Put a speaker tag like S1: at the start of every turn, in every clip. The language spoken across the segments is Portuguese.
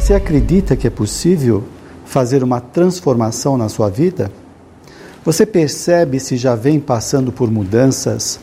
S1: Você acredita que é possível fazer uma transformação na sua vida? Você percebe se já vem passando por mudanças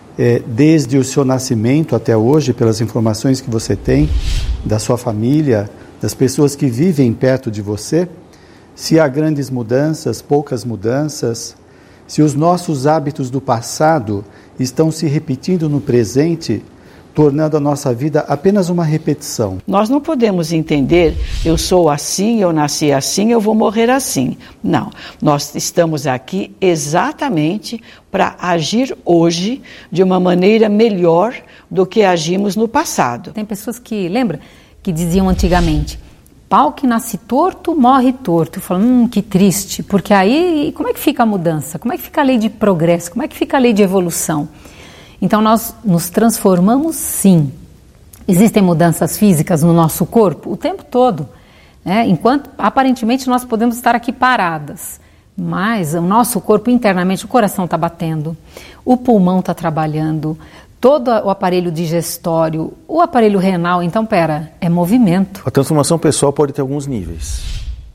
S1: desde o seu nascimento até hoje, pelas informações que você tem da sua família, das pessoas que vivem perto de você? Se há grandes mudanças, poucas mudanças, se os nossos hábitos do passado estão se repetindo no presente, tornando a nossa vida apenas uma repetição.
S2: Nós não podemos entender, eu sou assim, eu nasci assim, eu vou morrer assim. Não, nós estamos aqui exatamente para agir hoje de uma maneira melhor do que agimos no passado.
S3: Tem pessoas que, lembra, que diziam antigamente, pau que nasce torto, morre torto. Eu falo, que triste, porque aí como é que fica a mudança? Como é que fica a lei de progresso? Como é que fica a lei de evolução? Então nós nos transformamos sim. Existem mudanças físicas no nosso corpo o tempo todo, né? Enquanto aparentemente nós podemos estar aqui paradas, mas o nosso corpo internamente, o coração está batendo, o pulmão está trabalhando, todo o aparelho digestório, o aparelho renal, então é movimento.
S4: A transformação pessoal pode ter alguns níveis.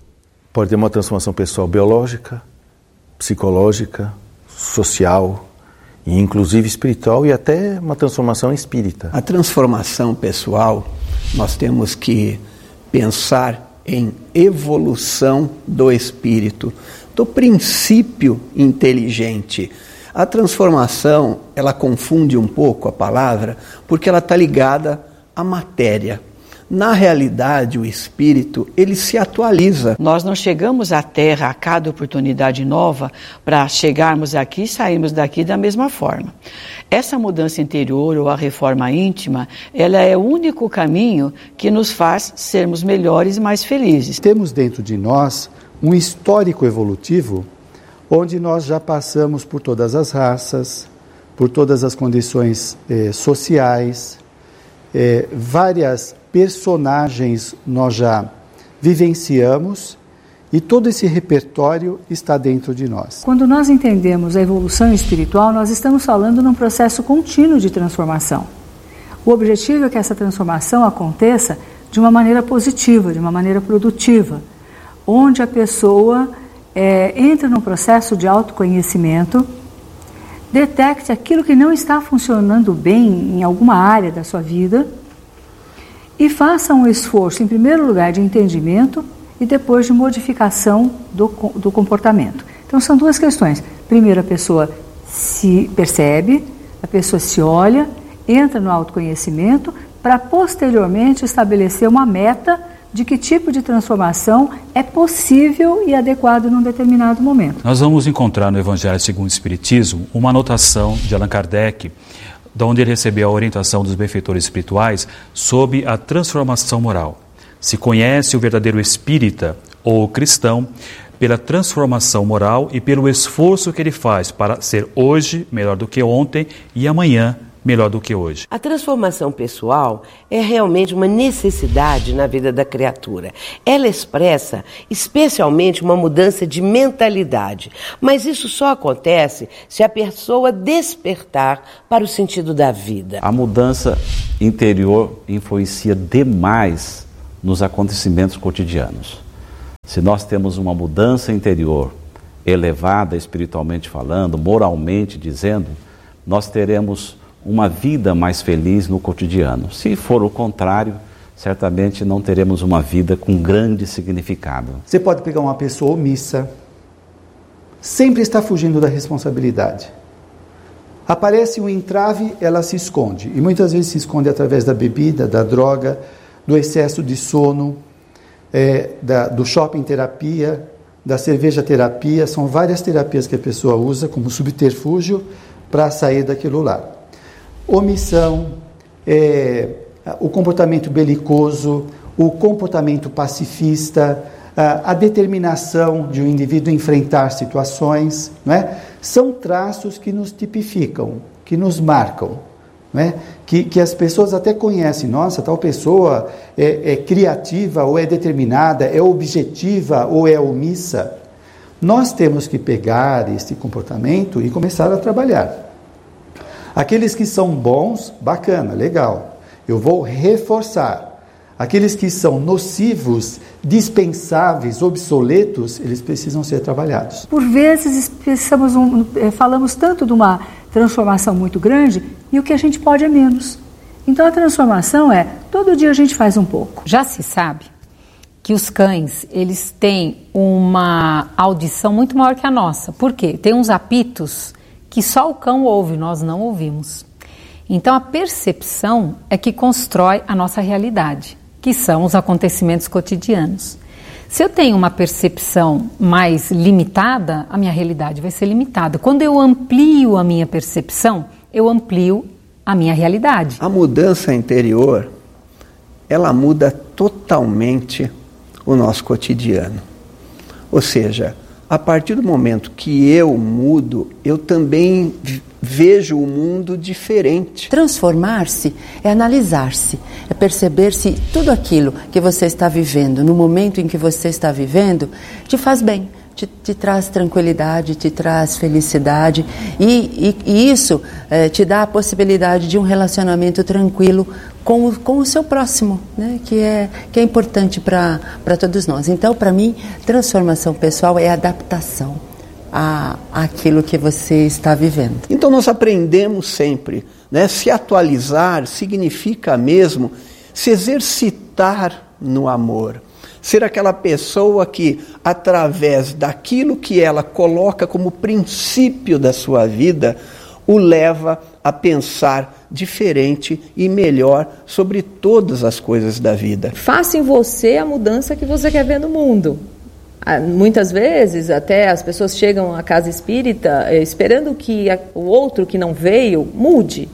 S4: Pode ter uma transformação pessoal biológica, psicológica, social, e inclusive espiritual, e até uma transformação espírita.
S5: A transformação pessoal, nós temos que pensar em evolução do espírito, do princípio inteligente. A transformação, ela confunde um pouco a palavra, porque ela está ligada à matéria. Na realidade, o espírito, ele se atualiza.
S2: Nós não chegamos à Terra a cada oportunidade nova para chegarmos aqui e sairmos daqui da mesma forma. Essa mudança interior ou a reforma íntima, ela é o único caminho que nos faz sermos melhores e mais felizes.
S1: Temos dentro de nós um histórico evolutivo onde nós já passamos por todas as raças, por todas as condições sociais, várias personagens nós já vivenciamos e todo esse repertório está dentro de nós.
S6: Quando nós entendemos a evolução espiritual, nós estamos falando num processo contínuo de transformação. O objetivo é que essa transformação aconteça de uma maneira positiva, de uma maneira produtiva, onde a pessoa entra num processo de autoconhecimento, detecte aquilo que não está funcionando bem em alguma área da sua vida e faça um esforço, em primeiro lugar, de entendimento e depois de modificação do comportamento. Então, são duas questões. Primeiro, a pessoa se percebe, a pessoa se olha, entra no autoconhecimento para, posteriormente, estabelecer uma meta de que tipo de transformação é possível e adequado num determinado momento.
S7: Nós vamos encontrar no Evangelho segundo o Espiritismo uma anotação de Allan Kardec, de onde ele recebeu a orientação dos benfeitores espirituais sobre a transformação moral. Se conhece o verdadeiro espírita ou cristão pela transformação moral e pelo esforço que ele faz para ser hoje melhor do que ontem e amanhã melhor do que hoje.
S8: A transformação pessoal é realmente uma necessidade na vida da criatura. Ela expressa especialmente uma mudança de mentalidade, mas isso só acontece se a pessoa despertar para o sentido da vida.
S9: A mudança interior influencia demais nos acontecimentos cotidianos. Se nós temos uma mudança interior elevada espiritualmente falando, moralmente dizendo, nós teremos uma vida mais feliz no cotidiano. Se for o contrário, certamente não teremos uma vida com grande significado.
S1: Você pode pegar uma pessoa omissa, sempre está fugindo da responsabilidade. Aparece um entrave, ela se esconde. E muitas vezes se esconde através da bebida, da droga, do excesso de sono, do shopping terapia, da cerveja terapia. São várias terapias que a pessoa usa como subterfúgio para sair daquilo lá. Omissão, o comportamento belicoso, o comportamento pacifista, a determinação de um indivíduo enfrentar situações, não é? São traços que nos tipificam, que nos marcam, não é? Que as pessoas até conhecem. Nossa, tal pessoa é criativa ou é determinada, é objetiva ou é omissa. Nós temos que pegar este comportamento e começar a trabalhar. Aqueles que são bons, bacana, legal. Eu vou reforçar. Aqueles que são nocivos, dispensáveis, obsoletos, eles precisam ser trabalhados.
S6: Por vezes falamos tanto de uma transformação muito grande e o que a gente pode é menos. Então a transformação é, todo dia a gente faz um pouco.
S3: Já se sabe que os cães, eles têm uma audição muito maior que a nossa. Por quê? Tem uns apitos que só o cão ouve, nós não ouvimos. Então a percepção é que constrói a nossa realidade, que são os acontecimentos cotidianos. Se eu tenho uma percepção mais limitada, a minha realidade vai ser limitada. Quando eu amplio a minha percepção, eu amplio a minha realidade.
S5: A mudança interior, ela muda totalmente o nosso cotidiano. Ou seja, a partir do momento que eu mudo, eu também vejo o mundo diferente.
S10: Transformar-se é analisar-se, é perceber se tudo aquilo que você está vivendo, no momento em que você está vivendo, te faz bem, te traz tranquilidade, te traz felicidade e isso te dá a possibilidade de um relacionamento tranquilo com o seu próximo, né? que é importante para todos nós. Então, para mim, transformação pessoal é adaptação àquilo que você está vivendo.
S5: Então nós aprendemos sempre, né? Se atualizar significa mesmo se exercitar no amor. Ser aquela pessoa que, através daquilo que ela coloca como princípio da sua vida, o leva a pensar diferente e melhor sobre todas as coisas da vida.
S11: Faça em você a mudança que você quer ver no mundo. Muitas vezes até as pessoas chegam à casa espírita esperando que o outro que não veio mude,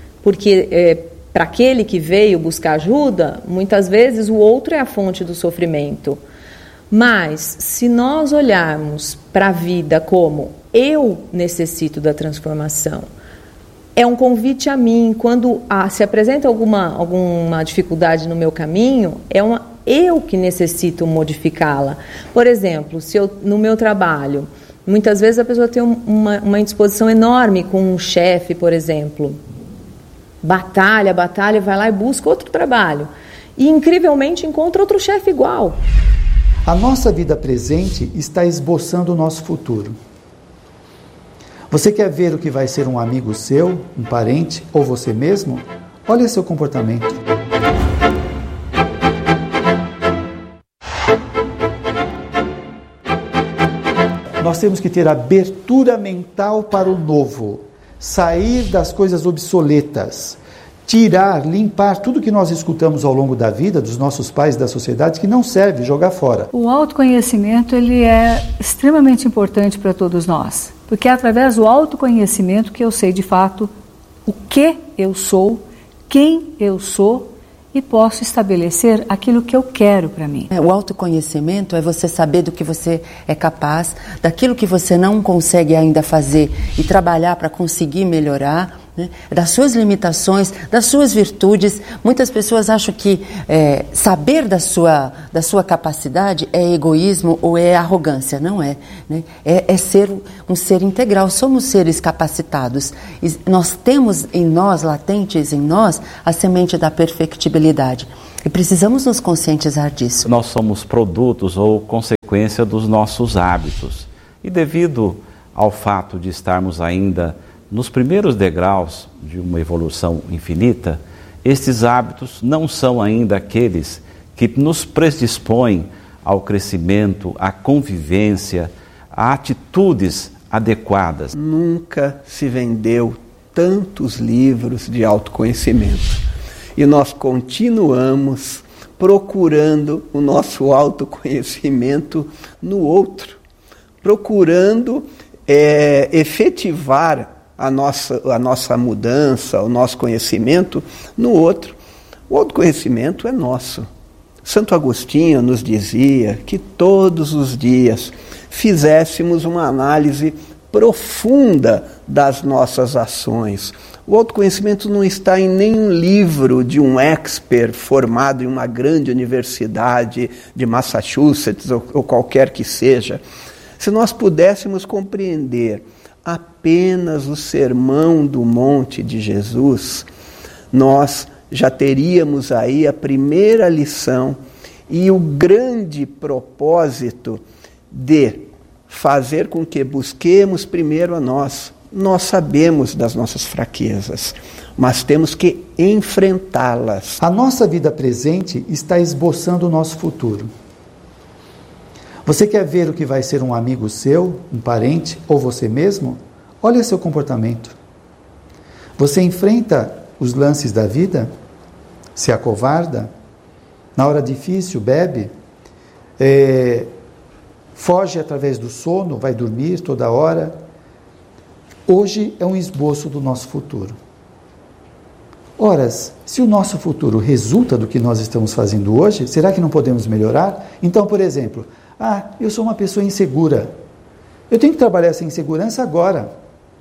S11: porque para aquele que veio buscar ajuda, muitas vezes o outro é a fonte do sofrimento. Mas se nós olharmos para a vida como eu necessito da transformação, é um convite a mim, quando se apresenta alguma dificuldade no meu caminho, eu que necessito modificá-la. Por exemplo, se no meu trabalho, muitas vezes a pessoa tem uma indisposição enorme com um chefe, por exemplo, batalha, vai lá e busca outro trabalho. E incrivelmente encontra outro chefe igual.
S1: A nossa vida presente está esboçando o nosso futuro. Você quer ver o que vai ser um amigo seu, um parente ou você mesmo? Olha seu comportamento. Nós temos que ter abertura mental para o novo, sair das coisas obsoletas, tirar, limpar tudo que nós escutamos ao longo da vida, dos nossos pais, da sociedade, que não serve, jogar fora.
S6: O autoconhecimento ele é extremamente importante para todos nós, porque é através do autoconhecimento que eu sei de fato o que eu sou, quem eu sou, e posso estabelecer aquilo que eu quero para mim.
S10: O autoconhecimento é você saber do que você é capaz, daquilo que você não consegue ainda fazer e trabalhar para conseguir melhorar, né? Das suas limitações, das suas virtudes. Muitas pessoas acham que saber da sua capacidade é egoísmo ou é arrogância. Não é, né? É ser um ser integral. Somos seres capacitados. E nós temos em nós, latentes em nós, a semente da perfectibilidade. E precisamos nos conscientizar disso.
S9: Nós somos produtos ou consequência dos nossos hábitos. E devido ao fato de estarmos ainda nos primeiros degraus de uma evolução infinita, estes hábitos não são ainda aqueles que nos predispõem ao crescimento, à convivência, a atitudes adequadas.
S5: Nunca se vendeu tantos livros de autoconhecimento. E nós continuamos procurando o nosso autoconhecimento no outro, procurando efetivar a nossa mudança, o nosso conhecimento no outro. O autoconhecimento é nosso. Santo Agostinho nos dizia que todos os dias fizéssemos uma análise profunda das nossas ações. O autoconhecimento não está em nenhum livro de um expert formado em uma grande universidade de Massachusetts ou qualquer que seja. Se nós pudéssemos compreender apenas o Sermão do Monte de Jesus, nós já teríamos aí a primeira lição e o grande propósito de fazer com que busquemos primeiro a nós. Nós sabemos das nossas fraquezas, mas temos que enfrentá-las.
S1: A nossa vida presente está esboçando o nosso futuro. Você quer ver o que vai ser um amigo seu, um parente ou você mesmo? Olha seu comportamento. Você enfrenta os lances da vida? Se acovarda? Na hora difícil, bebe? Foge através do sono? Vai dormir toda hora? Hoje é um esboço do nosso futuro. Ora, se o nosso futuro resulta do que nós estamos fazendo hoje, será que não podemos melhorar? Então, por exemplo, eu sou uma pessoa insegura. Eu tenho que trabalhar essa insegurança agora.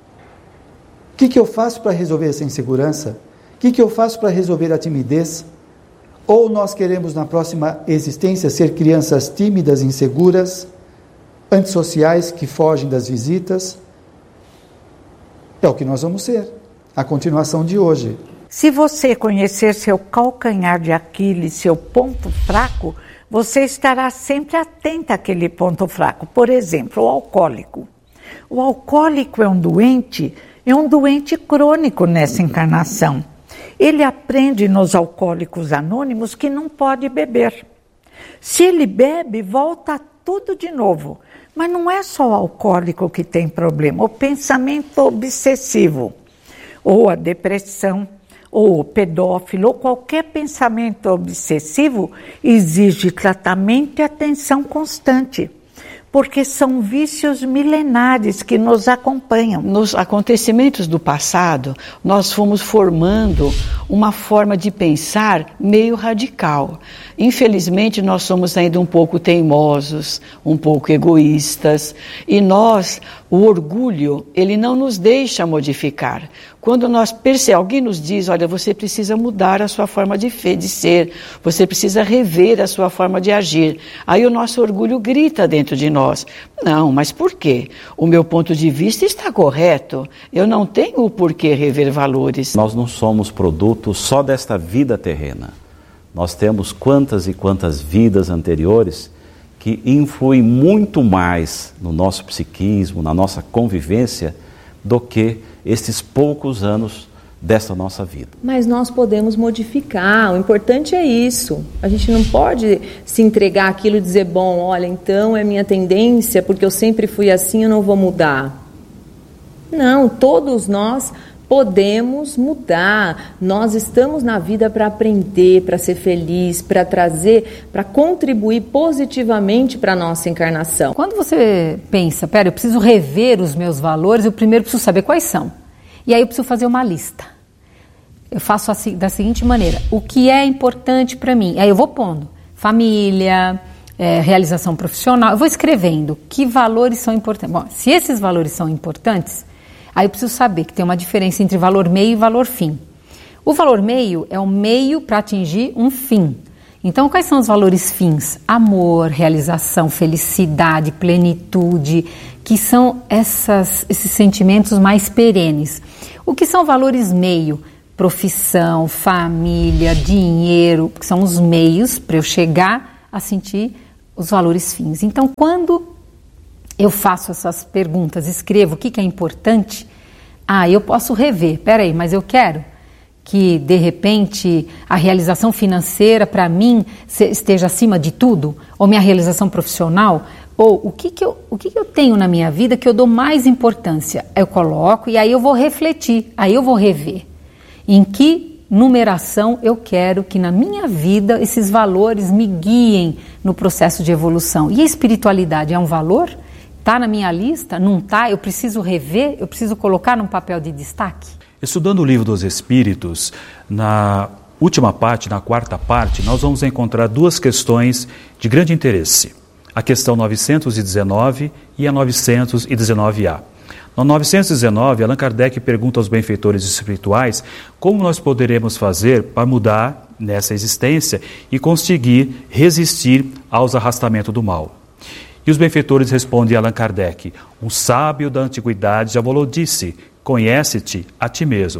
S1: O que eu faço para resolver essa insegurança? O que eu faço para resolver a timidez? Ou nós queremos na próxima existência ser crianças tímidas, inseguras, antissociais, que fogem das visitas? É o que nós vamos ser, a continuação de hoje.
S12: Se você conhecer seu calcanhar de Aquiles, seu ponto fraco, você estará sempre atento àquele ponto fraco. Por exemplo, o alcoólico. O alcoólico é um doente crônico nessa encarnação. Ele aprende nos Alcoólicos Anônimos que não pode beber. Se ele bebe, volta tudo de novo. Mas não é só o alcoólico que tem problema. O pensamento obsessivo, ou a depressão, ou o pedófilo, ou qualquer pensamento obsessivo exige tratamento e atenção constante. Porque são vícios milenares que nos acompanham.
S2: Nos acontecimentos do passado, nós fomos formando uma forma de pensar meio radical. Infelizmente, nós somos ainda um pouco teimosos, um pouco egoístas. E o orgulho, ele não nos deixa modificar. Quando alguém nos diz, olha, você precisa mudar a sua forma de ser, você precisa rever a sua forma de agir. Aí o nosso orgulho grita dentro de nós. Não, mas por quê? O meu ponto de vista está correto. Eu não tenho o porquê rever valores.
S9: Nós não somos produto só desta vida terrena. Nós temos quantas e quantas vidas anteriores que influem muito mais no nosso psiquismo, na nossa convivência, do que estes poucos anos dessa nossa vida.
S11: Mas nós podemos modificar, o importante é isso. A gente não pode se entregar àquilo e dizer, bom, olha, então é minha tendência, porque eu sempre fui assim, eu não vou mudar. Não, todos nós podemos mudar. Nós estamos na vida para aprender, para ser feliz, para trazer, para contribuir positivamente para a nossa encarnação.
S3: Quando você pensa, eu preciso rever os meus valores, eu primeiro preciso saber quais são. E aí eu preciso fazer uma lista. Eu faço assim, da seguinte maneira, o que é importante para mim? Aí eu vou pondo família, realização profissional, eu vou escrevendo que valores são importantes. Bom, se esses valores são importantes, aí eu preciso saber que tem uma diferença entre valor meio e valor fim. O valor meio é um meio para atingir um fim. Então, quais são os valores fins? Amor, realização, felicidade, plenitude, que são esses sentimentos mais perenes. O que são valores meio? Profissão, família, dinheiro, que são os meios para eu chegar a sentir os valores fins. Então, quando eu faço essas perguntas, escrevo o que é importante, eu posso rever, mas eu quero que, de repente, a realização financeira, para mim, esteja acima de tudo, ou minha realização profissional, ou o que eu tenho na minha vida que eu dou mais importância. Eu coloco e aí eu vou refletir, aí eu vou rever. Em que numeração eu quero que na minha vida esses valores me guiem no processo de evolução. E a espiritualidade é um valor? Está na minha lista? Não está? Eu preciso rever? Eu preciso colocar num papel de destaque?
S7: Estudando o Livro dos Espíritos, na última parte, na quarta parte, nós vamos encontrar duas questões de grande interesse. A questão 919 e a 919A. No 919, Allan Kardec pergunta aos benfeitores espirituais como nós poderemos fazer para mudar nessa existência e conseguir resistir aos arrastamentos do mal. E os benfeitores respondem a Allan Kardec, um sábio da antiguidade já falou disse, conhece-te a ti mesmo,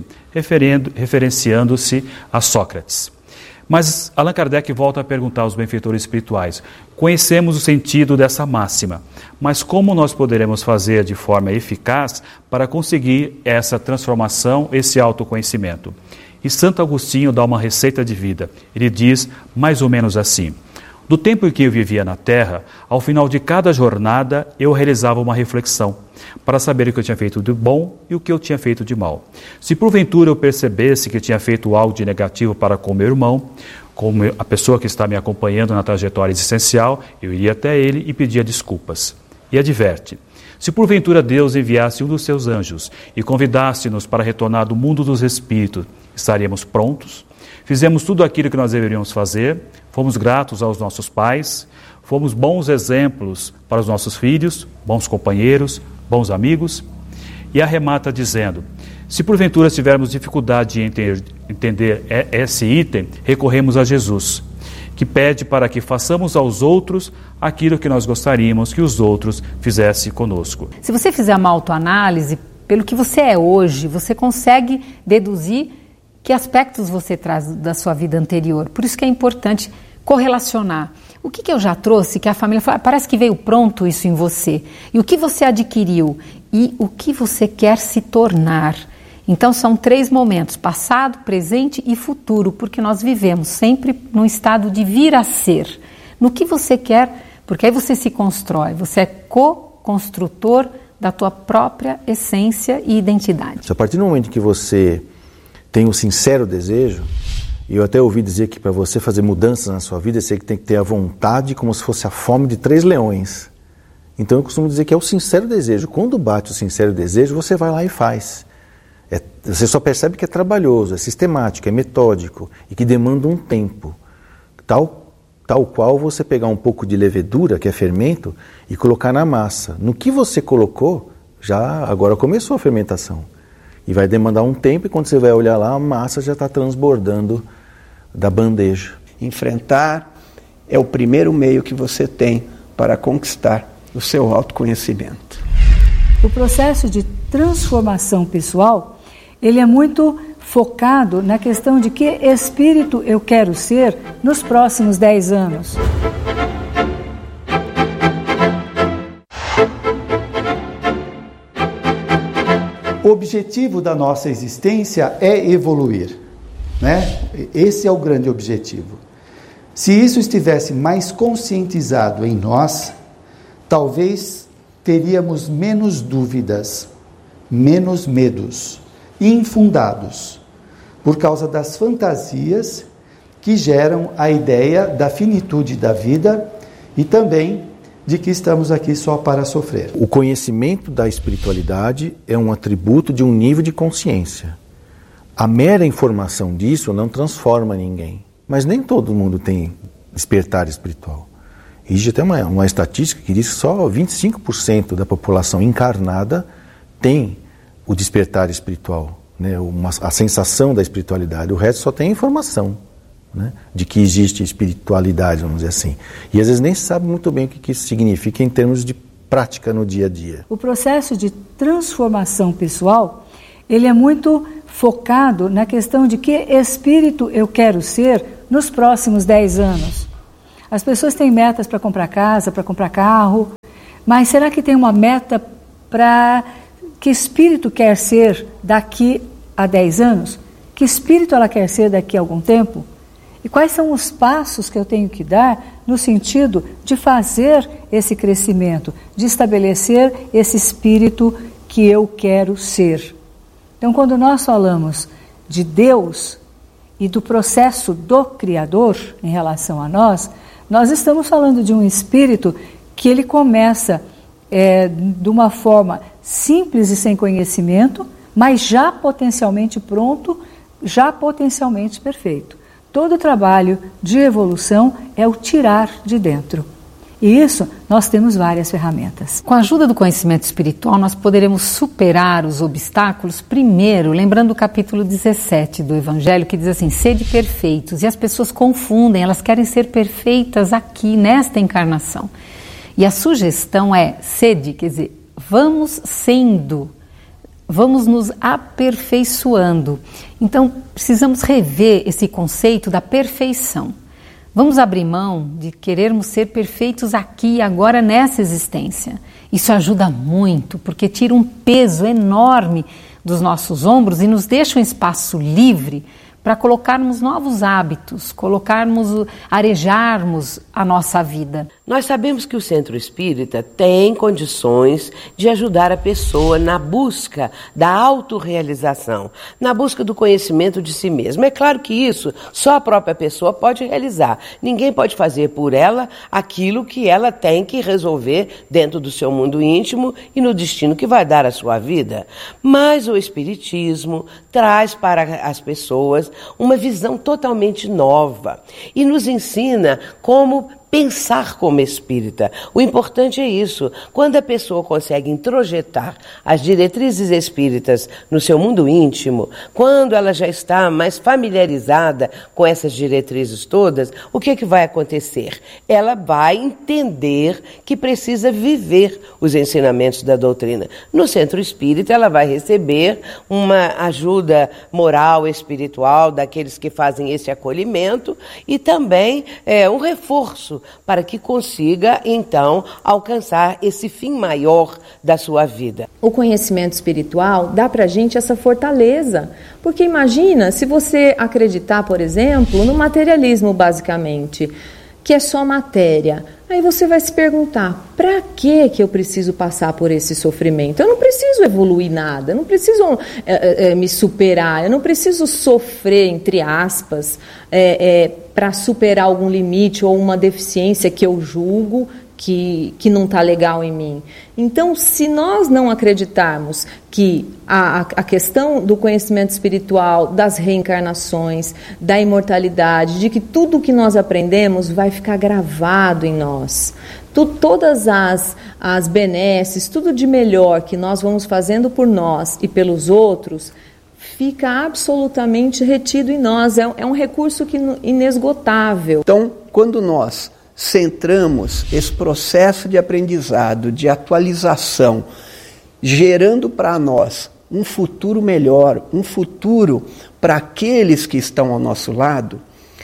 S7: referenciando-se a Sócrates. Mas Allan Kardec volta a perguntar aos benfeitores espirituais: conhecemos o sentido dessa máxima, mas como nós poderemos fazer de forma eficaz para conseguir essa transformação, esse autoconhecimento? E Santo Agostinho dá uma receita de vida. Ele diz mais ou menos assim: do tempo em que eu vivia na Terra, ao final de cada jornada, eu realizava uma reflexão, para saber o que eu tinha feito de bom e o que eu tinha feito de mal. Se porventura eu percebesse que tinha feito algo de negativo para com meu irmão, como a pessoa que está me acompanhando na trajetória existencial, eu iria até ele e pedia desculpas. E adverte: se porventura Deus enviasse um dos seus anjos e convidasse-nos para retornar do mundo dos espíritos, estaríamos prontos? Fizemos tudo aquilo que nós deveríamos fazer, fomos gratos aos nossos pais, fomos bons exemplos para os nossos filhos, bons companheiros, bons amigos. E arremata dizendo: se porventura tivermos dificuldade em entender esse item, recorremos a Jesus, que pede para que façamos aos outros aquilo que nós gostaríamos que os outros fizessem conosco.
S3: Se você fizer uma autoanálise, pelo que você é hoje, você consegue deduzir que aspectos você traz da sua vida anterior. Por isso que é importante correlacionar. O que eu já trouxe, que a família fala, parece que veio pronto isso em você. E o que você adquiriu e o que você quer se tornar. Então são 3 momentos, passado, presente e futuro, porque nós vivemos sempre num estado de vir a ser. No que você quer, porque aí você se constrói, você é co-construtor da tua própria essência e identidade.
S4: A partir do momento que você tem um sincero desejo, e eu até ouvi dizer que para você fazer mudanças na sua vida, você tem que ter a vontade como se fosse a fome de 3 leões. Então eu costumo dizer que é o sincero desejo. Quando bate o sincero desejo, você vai lá e faz. Você só percebe que é trabalhoso, é sistemático, é metódico e que demanda um tempo. Tal qual você pegar um pouco de levedura, que é fermento, e colocar na massa. No que você colocou, já agora começou a fermentação. E vai demandar um tempo, e quando você vai olhar lá, a massa já está transbordando da bandeja.
S5: Enfrentar é o primeiro meio que você tem para conquistar o seu autoconhecimento.
S6: O processo de transformação pessoal, ele é muito focado na questão de que espírito eu quero ser nos próximos 10 anos.
S1: O objetivo da nossa existência é evoluir, né? Esse é o grande objetivo. Se isso estivesse mais conscientizado em nós, talvez teríamos menos dúvidas, menos medos infundados, por causa das fantasias que geram a ideia da finitude da vida e também de que estamos aqui só para sofrer.
S4: O conhecimento da espiritualidade é um atributo de um nível de consciência. A mera informação disso não transforma ninguém. Mas nem todo mundo tem despertar espiritual. Existe até uma estatística que diz que só 25% da população encarnada tem o despertar espiritual, né? A sensação da espiritualidade. O resto só tem informação, né? De que existe espiritualidade, vamos dizer assim. E às vezes nem se sabe muito bem o que isso significa em termos de prática no dia a dia.
S6: O processo de transformação pessoal, ele é muito focado na questão de que espírito eu quero ser nos próximos 10 anos. As pessoas têm metas para comprar casa, para comprar carro, mas será que tem uma meta para que espírito quer ser daqui a 10 anos? Que espírito ela quer ser daqui a algum tempo? E quais são os passos que eu tenho que dar no sentido de fazer esse crescimento, de estabelecer esse espírito que eu quero ser? Então, quando nós falamos de Deus e do processo do Criador em relação a nós estamos falando de um espírito que ele começa de uma forma simples e sem conhecimento, mas já potencialmente pronto, já potencialmente perfeito. Todo o trabalho de evolução é o tirar de dentro. E isso, nós temos várias ferramentas.
S3: Com a ajuda do conhecimento espiritual, nós poderemos superar os obstáculos, primeiro, lembrando o capítulo 17 do Evangelho, que diz assim, sede perfeitos. E as pessoas confundem, elas querem ser perfeitas aqui, nesta encarnação. E a sugestão é sede, quer dizer, vamos sendo vamos nos aperfeiçoando. Então, precisamos rever esse conceito da perfeição. Vamos abrir mão de querermos ser perfeitos aqui e agora nessa existência. Isso ajuda muito, porque tira um peso enorme dos nossos ombros e nos deixa um espaço livre para colocarmos novos hábitos, arejarmos a nossa vida.
S8: Nós sabemos que o Centro Espírita tem condições de ajudar a pessoa na busca da autorrealização, na busca do conhecimento de si mesma. É claro que isso só a própria pessoa pode realizar. Ninguém pode fazer por ela aquilo que ela tem que resolver dentro do seu mundo íntimo e no destino que vai dar à sua vida. Mas o Espiritismo traz para as pessoas uma visão totalmente nova e nos ensina como pensar como espírita. O importante é isso. Quando a pessoa consegue introjetar as diretrizes espíritas no seu mundo íntimo, quando ela já está mais familiarizada com essas diretrizes todas, o que vai acontecer? Ela vai entender que precisa viver os ensinamentos da doutrina. No Centro Espírita, ela vai receber uma ajuda moral, espiritual, daqueles que fazem esse acolhimento e também um reforço para que consiga, então, alcançar esse fim maior da sua vida.
S11: O conhecimento espiritual dá para a gente essa fortaleza, porque imagina se você acreditar, por exemplo, no materialismo, basicamente, que é só matéria. Aí você vai se perguntar, para que eu preciso passar por esse sofrimento? Eu não preciso evoluir nada, eu não preciso me superar, eu não preciso sofrer, entre aspas, para superar algum limite ou uma deficiência que eu julgo que não está legal em mim. Então, se nós não acreditarmos que a questão do conhecimento espiritual, das reencarnações, da imortalidade, de que tudo que nós aprendemos vai ficar gravado em nós, todas as benesses, tudo de melhor que nós vamos fazendo por nós e pelos outros, fica absolutamente retido em nós. É um recurso inesgotável.
S5: Então, quando nós centramos esse processo de aprendizado, de atualização, gerando para nós um futuro melhor, um futuro para aqueles que estão ao nosso lado,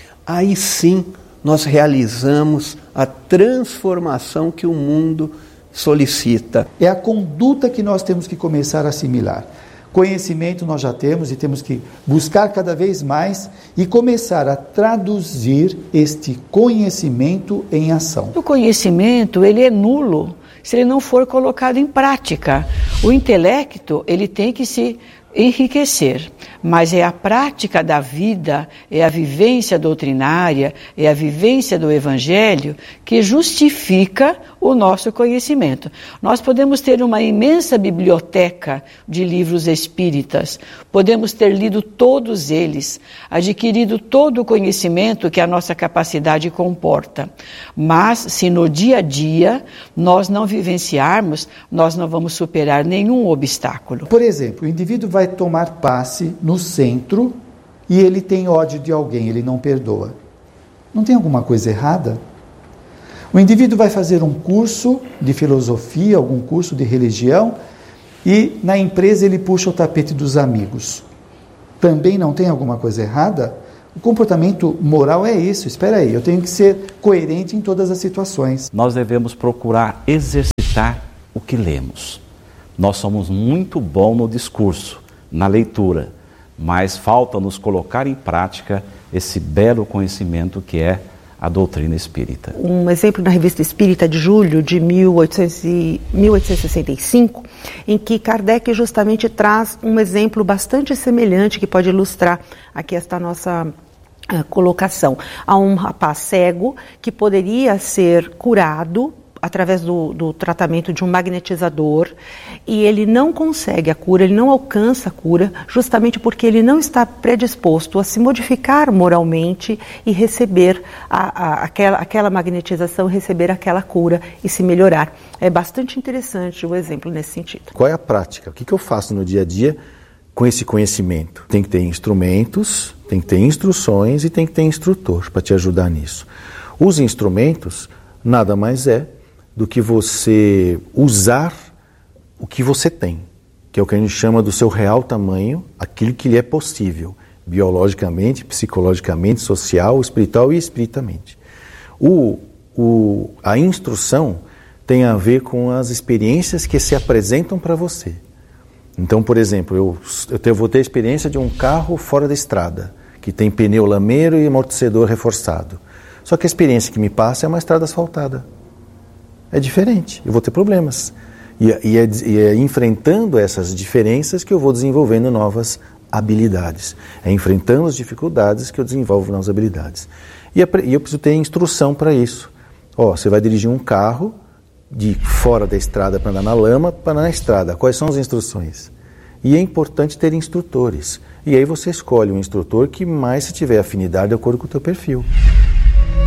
S5: aí sim nós realizamos a transformação que o mundo solicita.
S1: É a conduta que nós temos que começar a assimilar. Conhecimento nós já temos e temos que buscar cada vez mais e começar a traduzir este conhecimento em ação.
S2: O conhecimento, ele é nulo se ele não for colocado em prática. O intelecto, ele tem que se enriquecer, mas é a prática da vida, é a vivência doutrinária, é a vivência do Evangelho que justifica o nosso conhecimento. Nós podemos ter uma imensa biblioteca de livros espíritas, podemos ter lido todos eles, adquirido todo o conhecimento que a nossa capacidade comporta, mas se no dia a dia nós não vivenciarmos, nós não vamos superar nenhum obstáculo.
S1: Por exemplo, o indivíduo vai tomar passe no centro e ele tem ódio de alguém, ele não perdoa. Não tem alguma coisa errada? O indivíduo vai fazer um curso de filosofia, algum curso de religião, e na empresa ele puxa o tapete dos amigos. Também não tem alguma coisa errada? O comportamento moral é isso. Espera aí, eu tenho que ser coerente em todas as situações.
S9: Nós devemos procurar exercitar o que lemos. Nós somos muito bons no discurso, na leitura, mas falta nos colocar em prática esse belo conhecimento que é a doutrina espírita.
S13: Um exemplo na Revista Espírita de julho de 1865, em que Kardec justamente traz um exemplo bastante semelhante que pode ilustrar aqui esta nossa colocação. Há um rapaz cego que poderia ser curado através do tratamento de um magnetizador, e ele não consegue a cura, ele não alcança a cura, justamente porque ele não está predisposto a se modificar moralmente e receber aquela magnetização, receber aquela cura e se melhorar. É bastante interessante o exemplo nesse sentido.
S4: Qual é a prática? O que eu faço no dia a dia com esse conhecimento? Tem que ter instrumentos, tem que ter instruções e tem que ter instrutor para te ajudar nisso. Os instrumentos nada mais é do que você usar o que você tem. que é o que a gente chama do seu real tamanho, aquilo que lhe é possível, biologicamente, psicologicamente, social, espiritual e espiritamente. A instrução tem a ver com as experiências que se apresentam para você. Então, por exemplo, eu vou ter a experiência de um carro fora da estrada, que tem pneu lameiro e amortecedor reforçado. Só que a experiência que me passa é uma estrada asfaltada. É diferente, eu vou ter problemas. E é enfrentando essas diferenças que eu vou desenvolvendo novas habilidades. É enfrentando as dificuldades que eu desenvolvo novas habilidades. E eu preciso ter instrução para isso. Você vai dirigir um carro de fora da estrada para andar na lama, para andar na estrada. Quais são as instruções? E é importante ter instrutores. E aí você escolhe um instrutor que mais se tiver afinidade de acordo com o teu perfil.